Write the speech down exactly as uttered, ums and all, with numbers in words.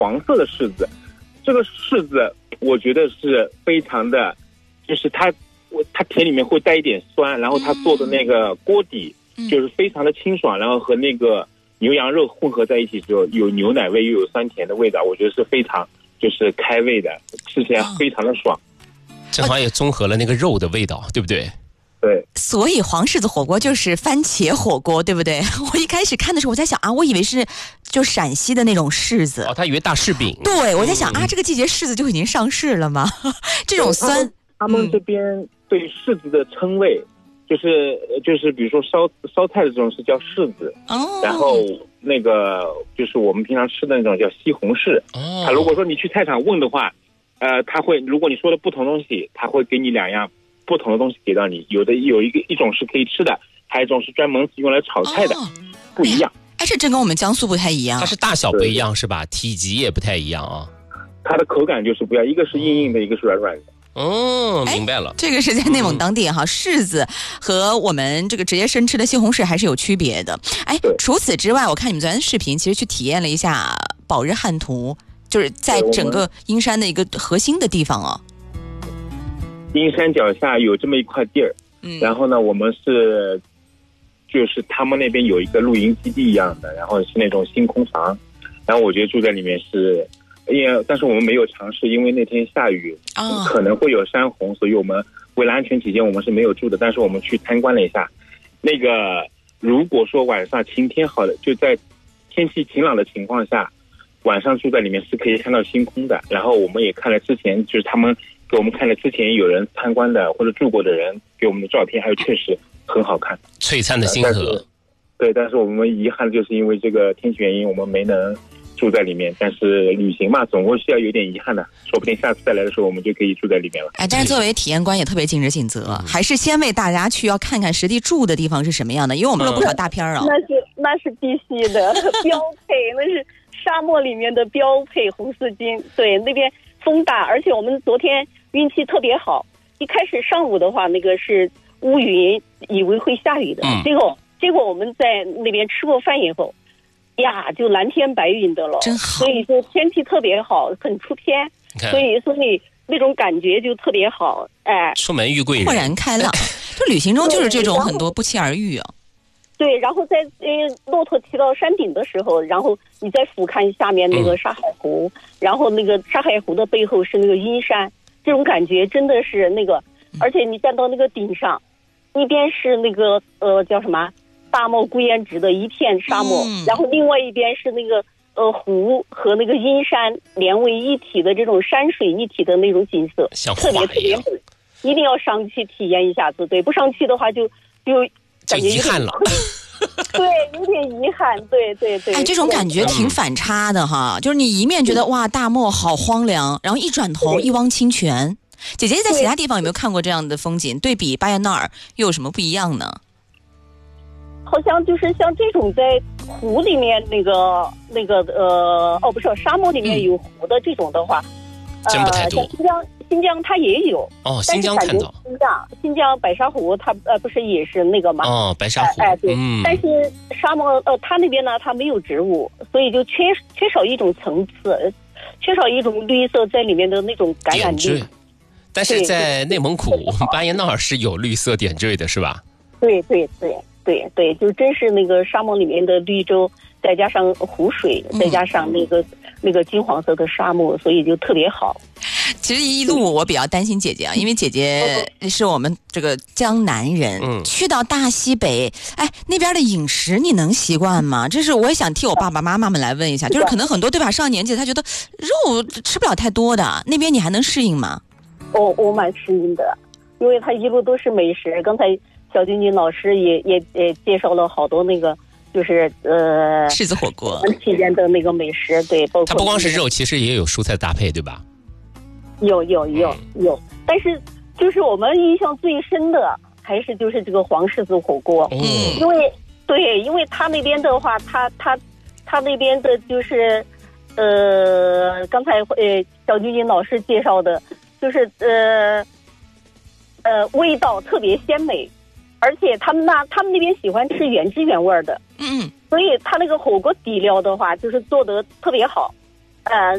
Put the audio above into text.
黄色的柿子，这个柿子我觉得是非常的，就是它它甜里面会带一点酸，然后它做的那个锅底就是非常的清爽，然后和那个牛羊肉混合在一起之后，有牛奶味又有酸甜的味道，我觉得是非常就是开胃的，吃起来非常的爽。 正好也综合了那个肉的味道，对不对？ 对， 所以黄柿子火锅就是番茄火锅，对不对？我一开始看的时候，我在想啊，我以为是就陕西的那种柿子， 哦，他以为大柿饼。 对，我在想、嗯、啊，这个季节柿子就已经上市了吗？这种酸， 他们这边对柿子的称谓，就是就是比如说烧烧菜的这种是叫柿子，哦，然后那个就是我们平常吃的那种叫西红柿。哦，他如果说你去菜场问的话，呃，他会如果你说的不同东西，他会给你两样不同的东西给到你，有的有一个一种是可以吃的，还有一种是专门用来炒菜的，哦、不一样。 哎，这真跟我们江苏不太一样。 它是大小不一样是吧？体积也不太一样啊。 它的口感就是不一样，一个是硬硬的，一个是软软的。 哦，明白了。 这个是在内蒙当地哈，柿子和我们这个直接生吃的西红柿还是有区别的。哎，除此之外，我看你们昨天视频其实去体验了一下宝日汉图，就是在整个阴山的一个核心的地方哦。 阴山脚下有这么一块地儿，嗯，然后呢，我们是，就是他们那边有一个露营基地一样的，然后是那种星空房，然后我觉得住在里面是，因为但是我们没有尝试，因为那天下雨，哦，可能会有山洪，所以我们为了安全起见，我们是没有住的。但是我们去参观了一下，那个如果说晚上晴天好的，就在天气晴朗的情况下，晚上住在里面是可以看到星空的。然后我们也看了之前就是他们。给我们看了之前有人参观的或者住过的人给我们的照片，还有确实很好看， 璀璨的星河。 对，但是我们遗憾的就是因为这个天气原因，我们没能住在里面。但是旅行嘛，总归是要有点遗憾的，说不定下次再来的时候，我们就可以住在里面了。 哎，但是作为体验官也特别尽职尽责，嗯、还是先为大家去要看看实地住的地方是什么样的，因为我们有不少大片啊。 嗯、那是那是必须的，标配，那是沙漠里面的标配红四军。对，那边风大，而且我们昨天。运气特别好，一开始上午的话，那个是乌云，以为会下雨的，嗯、结果结果我们在那边吃过饭以后，呀，就蓝天白云的了， 真好。 所以说天气特别好，很出片，所以所以那种感觉就特别好，哎， 出门遇贵人， 豁然开朗。就旅行中就是这种很多不期而遇啊。 对，然后在呃骆驼骑到山顶的时候，然后你再俯瞰下面那个沙海湖，嗯、然后那个沙海湖的背后是那个阴山。这种感觉真的是那个，而且你站到那个顶上，一边是那个呃叫什么大漠孤烟直的一片沙漠，嗯、然后另外一边是那个呃湖和那个阴山连为一体的这种山水一体的那种景色，特别特别美，一定要上去体验一下子。对，不上去的话就就感觉遗憾了。 对，有点遗憾，对对对。 哎，这种感觉挺反差的哈，就是你一面觉得哇大漠好荒凉，然后一转头一汪清泉。姐姐在其他地方有没有看过这样的风景？对比巴彦淖尔又有什么不一样呢？ 好像就是像这种在湖里面那个那个呃哦不是沙漠里面有湖的这种的话， 嗯、真不太多。 新疆新疆它也有哦，新疆看到新疆新疆白沙湖它呃不是也是那个吗？ 哦，白沙湖哎、呃、对、 嗯， 但是沙漠呃它那边呢它没有植物，所以就缺缺少一种层次，缺少一种绿色在里面的那种感染力。 但是在内蒙古巴彦淖尔是有绿色点缀的，是吧？ 对对对对对，就真是那个沙漠里面的绿洲，再加上湖水，再加上那个、嗯、那个金黄色的沙漠，所以就特别好。 其实一路我比较担心姐姐啊，因为姐姐是我们这个江南人，嗯、去到大西北，哎，那边的饮食你能习惯吗？这是我也想替我爸爸妈妈们来问一下，就是可能很多对吧，上年纪他觉得肉吃不了太多的，那边你还能适应吗？ 我我蛮适应的，因为他一路都是美食。刚才小君君老师也也也介绍了好多那个，就是呃柿子火锅我们体验的那个美食，对，包括它不光是肉，其实也有蔬菜搭配，对吧？ 有有有有，但是就是我们印象最深的还是就是这个黄柿子火锅，嗯，因为对，因为他那边的话，他他他那边的就是呃，刚才呃小君君老师介绍的。就是呃呃味道特别鲜美，而且他们那他们那边喜欢吃原汁原味的，嗯，所以他那个火锅底料的话，就是做得特别好，呃